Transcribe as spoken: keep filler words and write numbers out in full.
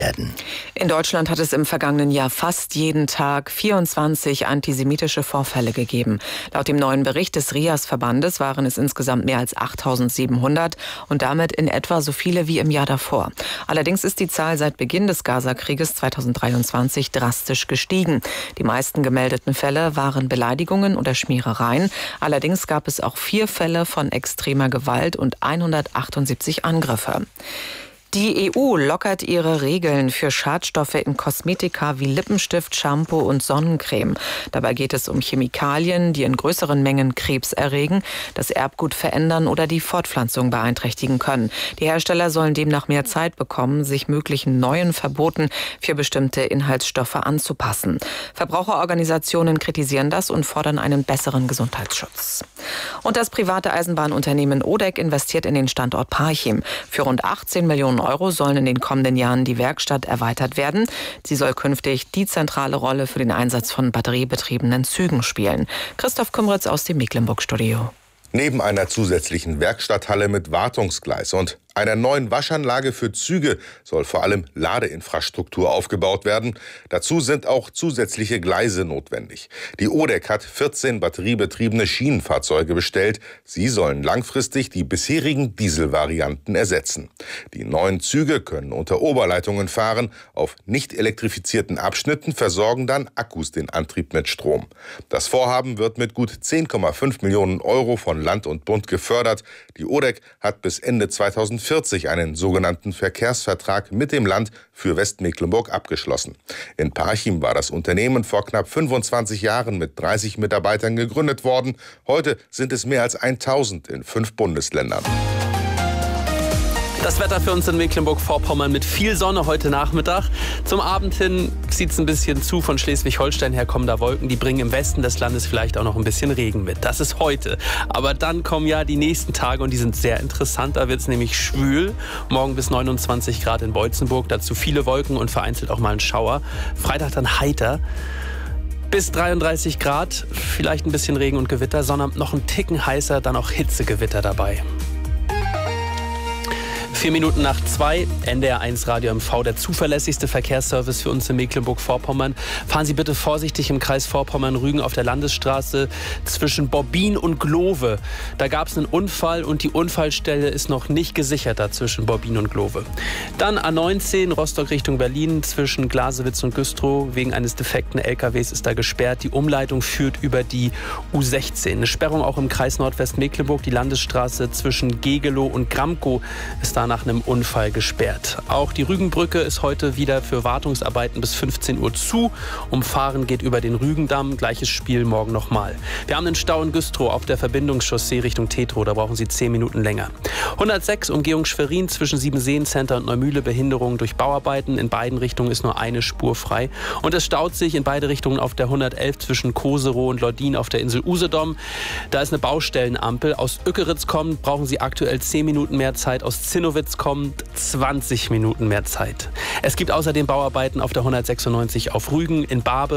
werden. In Deutschland hat es im vergangenen Jahr fast jeden Tag vierundzwanzig antisemitische Vorfälle gegeben. Laut dem neuen Bericht des RIAS-Verbandes waren es insgesamt mehr als achttausendsiebenhundert und damit in etwa so viele wie im Jahr davor. Allerdings ist die Zahl seit Beginn des Gaza-Krieges zweitausenddreiundzwanzig drastisch gestiegen. Die meisten gemeldeten Fälle waren Beleidigungen oder Schmierereien. Allerdings gab es auch vier Fälle von extremer Gewalt und hundertachtundsiebzig Angriffe. Die E U lockert ihre Regeln für Schadstoffe in Kosmetika wie Lippenstift, Shampoo und Sonnencreme. Dabei geht es um Chemikalien, die in größeren Mengen Krebs erregen, das Erbgut verändern oder die Fortpflanzung beeinträchtigen können. Die Hersteller sollen demnach mehr Zeit bekommen, sich möglichen neuen Verboten für bestimmte Inhaltsstoffe anzupassen. Verbraucherorganisationen kritisieren das und fordern einen besseren Gesundheitsschutz. Und das private Eisenbahnunternehmen O D E C investiert in den Standort Parchim. Für rund achtzehn Millionen Euro sollen in den kommenden Jahren die Werkstatt erweitert werden. Sie soll künftig die zentrale Rolle für den Einsatz von batteriebetriebenen Zügen spielen. Christoph Kümritz aus dem Mecklenburg-Studio. Neben einer zusätzlichen Werkstatthalle mit Wartungsgleis und einer neuen Waschanlage für Züge soll vor allem Ladeinfrastruktur aufgebaut werden. Dazu sind auch zusätzliche Gleise notwendig. Die O D E C hat vierzehn batteriebetriebene Schienenfahrzeuge bestellt. Sie sollen langfristig die bisherigen Dieselvarianten ersetzen. Die neuen Züge können unter Oberleitungen fahren. Auf nicht elektrifizierten Abschnitten versorgen dann Akkus den Antrieb mit Strom. Das Vorhaben wird mit gut zehn Komma fünf Millionen Euro von Land und Bund gefördert. Die O D E C hat bis Ende zweitausendvierzig einen sogenannten Verkehrsvertrag mit dem Land für Westmecklenburg abgeschlossen. In Parchim war das Unternehmen vor knapp fünfundzwanzig Jahren mit dreißig Mitarbeitern gegründet worden. Heute sind es mehr als tausend in fünf Bundesländern. Das Wetter für uns in Mecklenburg-Vorpommern mit viel Sonne heute Nachmittag. Zum Abend hin zieht es ein bisschen zu. Von Schleswig-Holstein her kommen da Wolken. Die bringen im Westen des Landes vielleicht auch noch ein bisschen Regen mit. Das ist heute. Aber dann kommen ja die nächsten Tage und die sind sehr interessant. Da wird es nämlich schwül. Morgen bis neunundzwanzig Grad in Beutzenburg. Dazu viele Wolken und vereinzelt auch mal ein Schauer. Freitag dann heiter. Bis dreiunddreißig Grad. Vielleicht ein bisschen Regen und Gewitter. Sonnabend noch ein Ticken heißer. Dann auch Hitzegewitter dabei. Vier Minuten nach zwei, N D R eins Radio M V, der zuverlässigste Verkehrsservice für uns in Mecklenburg-Vorpommern. Fahren Sie bitte vorsichtig im Kreis Vorpommern-Rügen auf der Landesstraße zwischen Bobbin und Glove. Da gab es einen Unfall und die Unfallstelle ist noch nicht gesichert da zwischen Bobbin und Glove. Dann A neunzehn, Rostock Richtung Berlin, zwischen Glasewitz und Güstrow. Wegen eines defekten L K Ws ist da gesperrt. Die Umleitung führt über die U sechzehn. Eine Sperrung auch im Kreis Nordwestmecklenburg. Die Landesstraße zwischen Gegelow und Gramkow ist da nach einem Unfall gesperrt. Auch die Rügenbrücke ist heute wieder für Wartungsarbeiten bis fünfzehn Uhr zu. Umfahren geht über den Rügendamm. Gleiches Spiel morgen nochmal. Wir haben einen Stau in Güstrow auf der Verbindungschaussee Richtung Tetrow. Da brauchen Sie zehn Minuten länger. hundertsechs Umgehung Schwerin zwischen Siebenseen-Center und Neumühle. Behinderung durch Bauarbeiten. In beiden Richtungen ist nur eine Spur frei. Und es staut sich in beide Richtungen auf der hundertelf zwischen Koserow und Lordin auf der Insel Usedom. Da ist eine Baustellenampel. Aus Ückeritz kommt, brauchen Sie aktuell zehn Minuten mehr Zeit. Aus Zinnowitz kommt zwanzig Minuten mehr Zeit. Es gibt außerdem Bauarbeiten auf der hundertsechsundneunzig auf Rügen, in Barbe.